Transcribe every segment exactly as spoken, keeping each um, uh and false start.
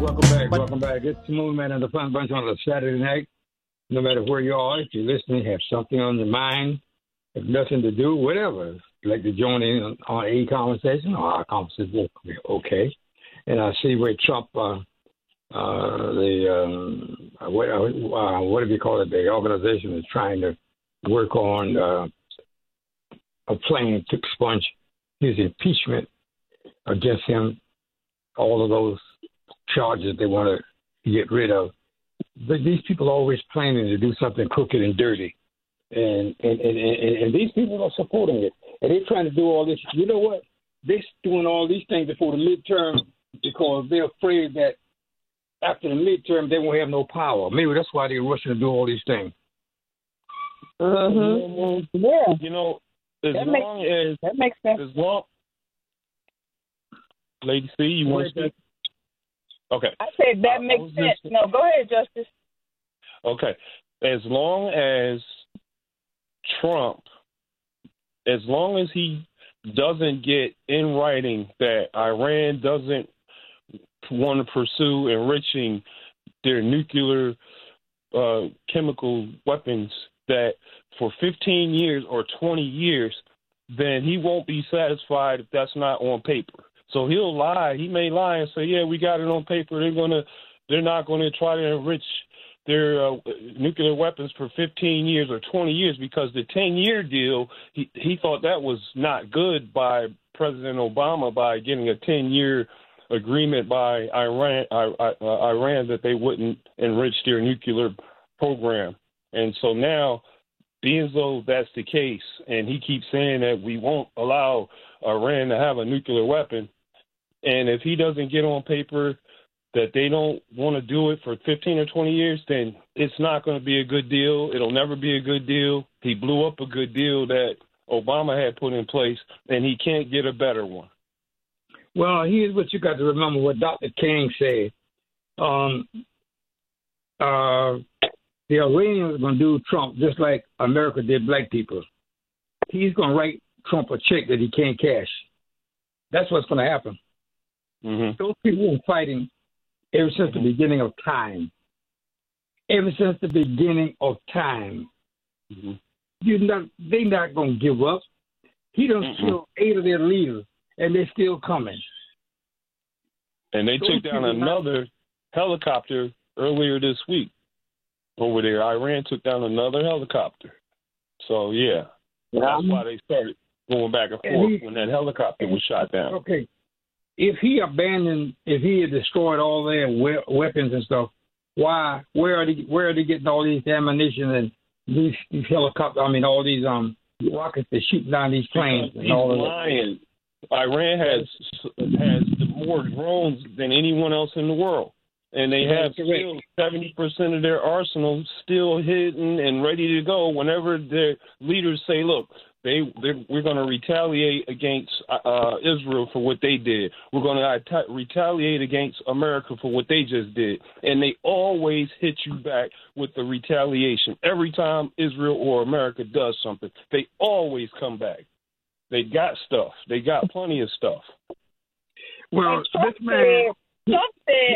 Welcome back. Welcome back. It's Smooth Man and the Fun Bunch on a Saturday night. No matter where you are, if you're listening, have something on your mind, have nothing to do, whatever. If you'd like to join in on, on a conversation or our conversation, okay. And I see where Trump, uh, uh, the, um, what, uh, what do you call it, the organization is trying to work on uh, a plan to expunge his impeachment against him, all of those charges they want to get rid of. But these people are always planning to do something crooked and dirty. And and, and, and and these people are supporting it. And they're trying to do all this. You know what? They're doing all these things before the midterm because they're afraid that after the midterm they won't have no power. Maybe that's why they're rushing to do all these things. Mm-hmm. Yeah. You know, as that long makes, as that makes sense. As long, Lady C, you want to say? Okay. I said that uh, makes sense. Just, no, go ahead, Justice. Okay. As long as Trump, as long as he doesn't get in writing that Iran doesn't want to pursue enriching their nuclear uh, chemical weapons, that for fifteen years or twenty years, then he won't be satisfied if that's not on paper. So he'll lie. He may lie and say, "Yeah, we got it on paper. They're gonna, they're not going to try to enrich their uh, nuclear weapons for fifteen years or twenty years," because the ten-year deal, he he thought that was not good by President Obama by getting a ten-year agreement by Iran, uh, Iran that they wouldn't enrich their nuclear program. And so now, being as though that's the case, and he keeps saying that we won't allow Iran to have a nuclear weapon. And if he doesn't get on paper that they don't want to do it for fifteen or twenty years, then it's not going to be a good deal. It'll never be a good deal. He blew up a good deal that Obama had put in place, and he can't get a better one. Well, here's what you got to remember what Doctor King said. Um, uh, the Iranians are going to do Trump just like America did black people. He's going to write Trump a check that he can't cash. That's what's going to happen. Mm-hmm. Those people have been fighting ever since mm-hmm. the beginning of time. Ever since the beginning of time. Mm-hmm. You're not, they're not going to give up. He done mm-hmm. killed eight of their leaders, and they're still coming. And they Those took down another not... helicopter earlier this week over there. Iran took down another helicopter. So, yeah, yeah that's why they started going back and forth and he, when that helicopter was shot down. Okay. If he abandoned, if he had destroyed all their we- weapons and stuff, why? Where are they? Where are they getting all these ammunition and these, these helicopters? I mean, all these um rockets that shoot down these planes and He's all of lying. That. Iran has has more drones than anyone else in the world, and they have still seventy percent of their arsenal still hidden and ready to go whenever their leaders say, "Look." They, we're going to retaliate against uh, Israel for what they did. We're going to att- retaliate against America for what they just did. And they always hit you back with the retaliation. Every time Israel or America does something, they always come back. They got stuff. They got plenty of stuff. Well, Trump this man... Said, Trump said...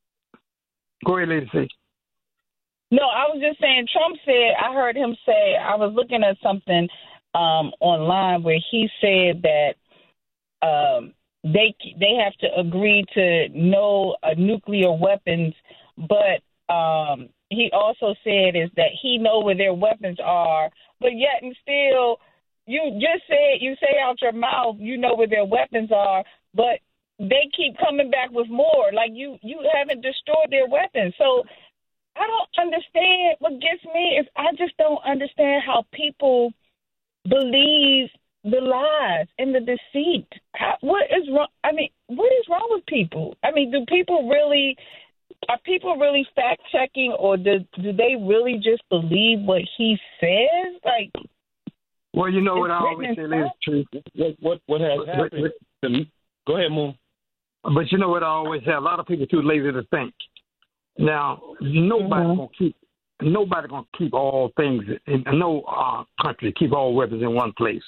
Go ahead, Lady C. No, I was just saying, Trump said, I heard him say, I was looking at something... Um, online where he said that um, they they have to agree to no uh, nuclear weapons, but um, he also said is that he know where their weapons are, but yet and still you just said you say out your mouth you know where their weapons are, but they keep coming back with more. Like you you haven't destroyed their weapons, so I don't understand. What gets me is I just don't understand how people believe the lies and the deceit. How, what is wrong? I mean, what is wrong with people? I mean, do people really, are people really fact checking, or do do they really just believe what he says? Like, well, you know what I always say is true. What what what has happened? But, but, go ahead, Moon. But you know what I always say? A lot of people are too lazy to think. Now, nobody's mm-hmm. gonna keep. Nobody gonna keep all things in no uh, country keep all weapons in one place.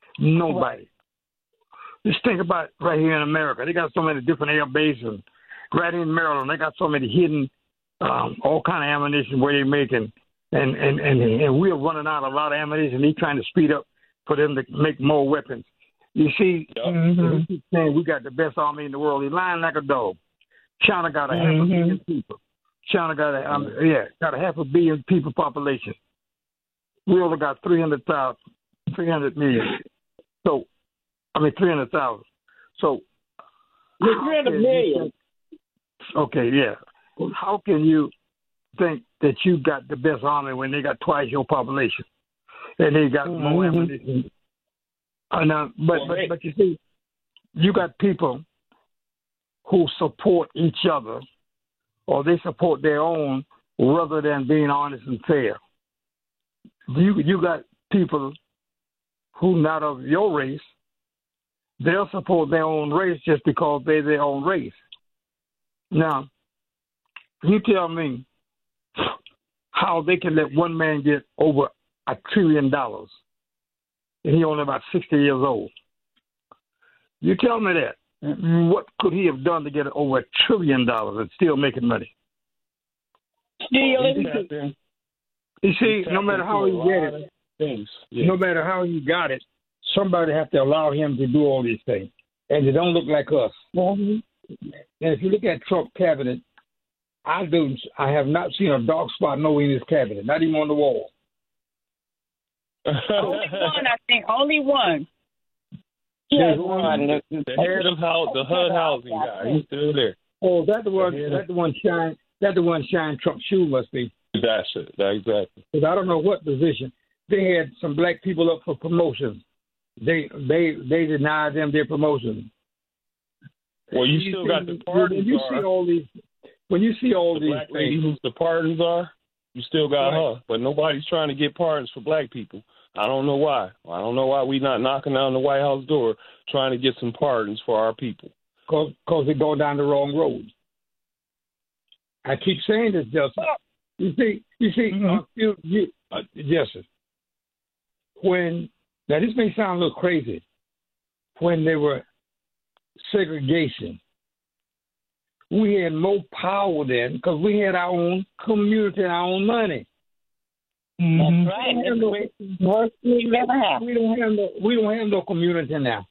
Nobody. Just think about right here in America. They got so many different air bases and right in Maryland. They got so many hidden, um, all kind of ammunition where they making, and and and and we're running out of a lot of ammunition. He's trying to speed up for them to make more weapons. You see, yep. mm-hmm. he keeps saying we got the best army in the world. He's lying like a dog. China got a mm-hmm. half a billion people. China got a um, yeah got a half a billion people population. We only got three hundred thousand, three hundred million. So, I mean three hundred thousand. So, three hundred million. Okay, yeah. How can you think that you got the best army when they got twice your population and they got mm-hmm. more ammunition? Uh, now, but, well, but hey. but you see, you got people who support each other, or they support their own rather than being honest and fair. You you got people who not of your race. They'll support their own race just because they're their own race. Now, you tell me how they can let one man get over a trillion dollars, and he only about sixty years old. You tell me that. What could he have done to get over a trillion dollars and still making money? Still, you see, no matter how he get it, things. Yeah. no matter how he got it, somebody have to allow him to do all these things, and they don't look like us. Mm-hmm. And if you look at Trump's cabinet, I do. I have not seen a dark spot nowhere in his cabinet, not even on the wall. Only one, I think. Only one. Yeah, one. The head of house, the H U D housing guy. He's still there. Oh, that the one. That the one shine. That the one shine Trump's shoe must be. That's it. That exactly. Because I don't know what position they had. Some black people up for promotions. They they they denied them their promotion. Well, you, you still see, got the pardons. When you are, see all these, when you see all the these black things, lady who's the pardons are, you still got right. her. But nobody's trying to get pardons for black people. I don't know why. I don't know why we not knocking down the White House door trying to get some pardons for our people. Because they're going down the wrong road. I keep saying this, Justin. You see, you see, mm-hmm. uh, you, you, uh, Justin. When now this may sound a little crazy. When they were segregation, we had more power then because we had our own community and our own money. Mm-hmm. That's right. That's no, the worst thing we ever have. We don't have no. We don't have no community now.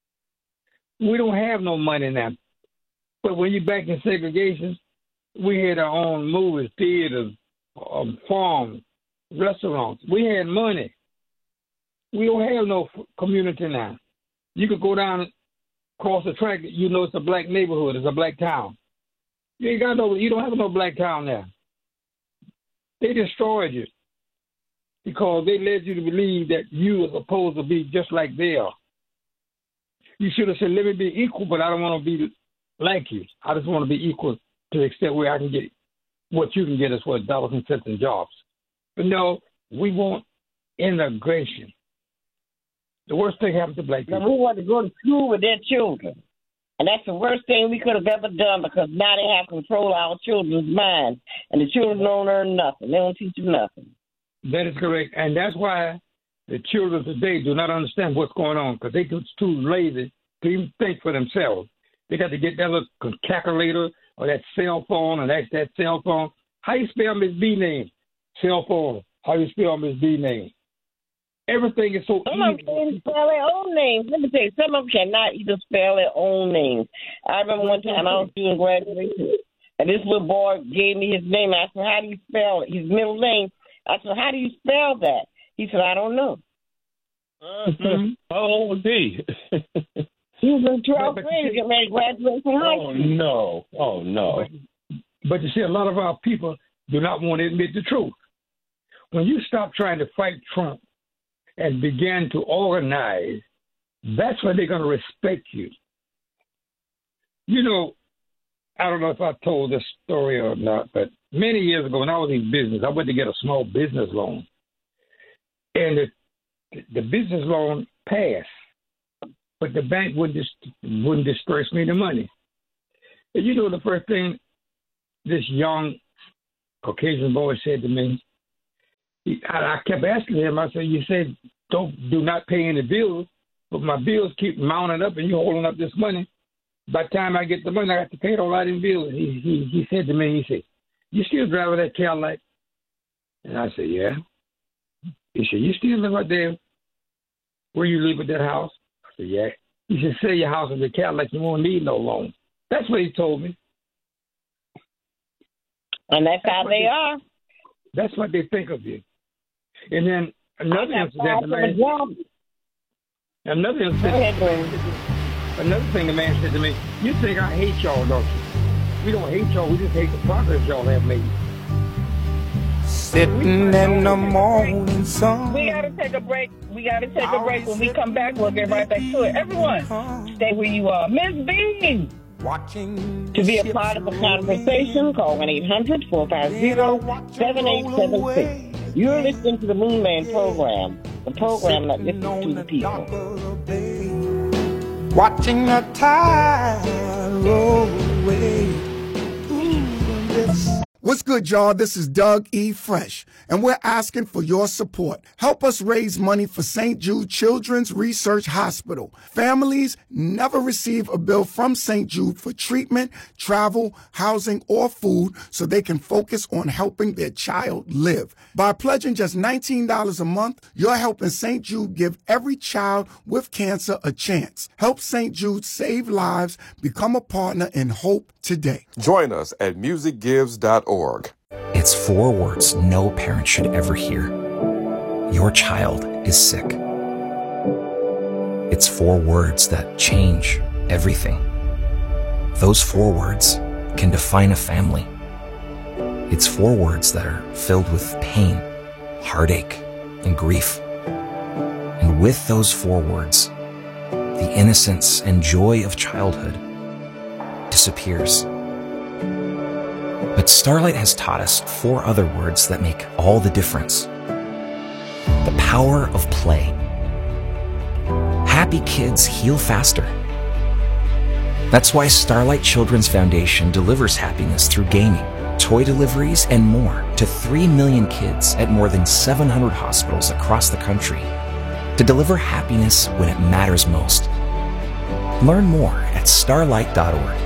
We don't have no money now. But when you're back in segregation, we had our own movies, theaters, um, farms, restaurants. We had money. We don't have no community now. You could go down across the track, you know it's a black neighborhood, it's a black town. You ain't got no. You don't have no black town there. They destroyed you because they led you to believe that you were supposed to be just like they are. You should have said, let me be equal, but I don't want to be like you. I just want to be equal to the extent where I can get what you can get as well as dollars and cents and jobs. But no, we want integration. The worst thing happened to black people. Now, we want to go to school with their children. And that's the worst thing we could have ever done because now they have control of our children's minds. And the children don't learn nothing. They don't teach them nothing. That is correct. And that's why the children today do not understand what's going on because they're too lazy to even think for themselves. They got to get that little calculator or that cell phone and ask that cell phone, how you spell Miss B name? Cell phone, how you spell Miss B name? Everything is so some easy. Some of them can't spell their own names. Let me tell you, some of them cannot even spell their own names. I remember one time I was doing graduation, and this little boy gave me his name. I said, how do you spell it? His middle name. I said, how do you spell that? He said, I don't know. Uh-huh. How old was he? He was in twelfth grade to get ready to graduate from high school. Oh, no. Oh, no. But, but you see, a lot of our people do not want to admit the truth. When you stop trying to fight Trump and begin to organize, that's when they're going to respect you. You know, I don't know if I told this story or not, but many years ago when I was in business, I went to get a small business loan. And the, the business loan passed, but the bank wouldn't, dis- wouldn't disperse me the money. And you know the first thing this young Caucasian boy said to me, he, I, I kept asking him, I said, you said don't do not pay any bills, but my bills keep mounting up and you're holding up this money. By the time I get the money, I got to pay it all out in bills. He, he, he said to me, he said, you still driving that Cadillac? And I said, yeah. He said, you still live out there where you live at that house? I said, yeah. He said, sell your house and the Cadillac, you won't need no loan. That's what he told me. And that's, that's how they they are. That's what they think of you. And then another incident, the man, another incident, another thing the man said to me, you think I hate y'all, don't you? We don't hate y'all, we just hate the progress y'all have made. Sitting in the morning sun. We gotta take a break. We gotta take a break. When we come back, we'll get right back to it. Everyone, stay where you are. Miss Bean! To be a part of the conversation, call one eight hundred four five zero seven eight seven six. You're listening to the Moonman program, the program that listens to the people. Watching the tide roll away. Ooh, this. What's good, y'all? This is Doug E. Fresh, and we're asking for your support. Help us raise money for Saint Jude Children's Research Hospital. Families never receive a bill from Saint Jude for treatment, travel, housing, or food so they can focus on helping their child live. By pledging just nineteen dollars a month, you're helping Saint Jude give every child with cancer a chance. Help Saint Jude save lives. Become a partner in hope today. Join us at music gives dot org. It's four words no parent should ever hear. Your child is sick. It's four words that change everything. Those four words can define a family. It's four words that are filled with pain, heartache, and grief. And with those four words, the innocence and joy of childhood disappears. But Starlight has taught us four other words that make all the difference. The power of play. Happy kids heal faster. That's why Starlight Children's Foundation delivers happiness through gaming, toy deliveries, and more to three million kids at more than seven hundred hospitals across the country to deliver happiness when it matters most. Learn more at starlight dot org.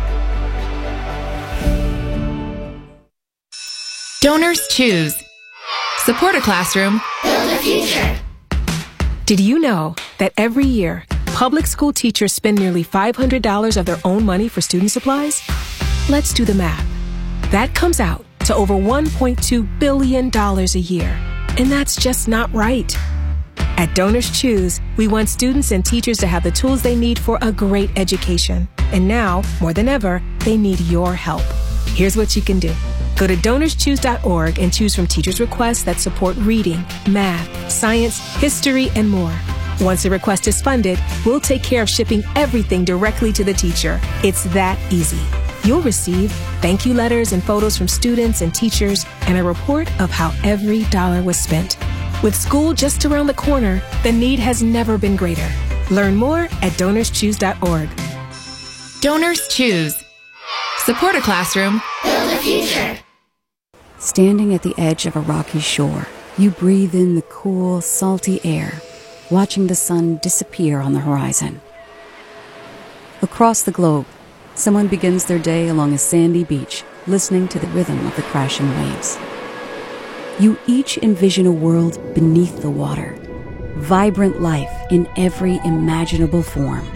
Donors choose. Support a classroom. Build a future. Did you know that every year, public school teachers spend nearly five hundred dollars of their own money for student supplies? Let's do the math. That comes out to over one point two billion dollars a year. And that's just not right. At Donors Choose, we want students and teachers to have the tools they need for a great education. And now, more than ever, they need your help. Here's what you can do. Go to donors choose dot org and choose from teachers' requests that support reading, math, science, history, and more. Once a request is funded, we'll take care of shipping everything directly to the teacher. It's that easy. You'll receive thank you letters and photos from students and teachers and a report of how every dollar was spent. With school just around the corner, the need has never been greater. Learn more at donors choose dot org. Donors Choose. Support a classroom. Build a future. Standing at the edge of a rocky shore, you breathe in the cool, salty air, watching the sun disappear on the horizon. Across the globe, someone begins their day along a sandy beach, listening to the rhythm of the crashing waves. You each envision a world beneath the water, vibrant life in every imaginable form.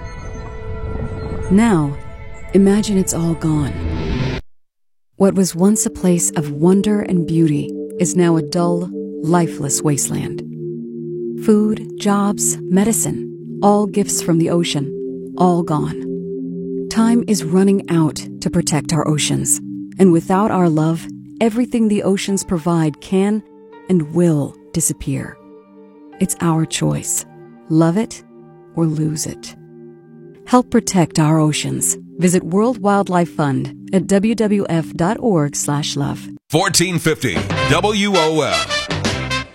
Now, imagine it's all gone. What was once a place of wonder and beauty is now a dull, lifeless wasteland. Food, jobs, medicine, all gifts from the ocean, all gone. Time is running out to protect our oceans, and without our love, everything the oceans provide can and will disappear. It's our choice. Love it or lose it. Help protect our oceans. Visit World Wildlife Fund at w w f dot org slash love. fourteen fifty W O L.